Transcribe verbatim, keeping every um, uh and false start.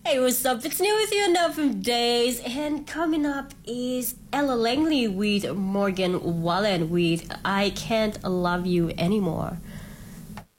Hey, what's up? It's New with you now from Days, and coming up is Ella Langley with Morgan Wallen with I Can't Love You Anymore.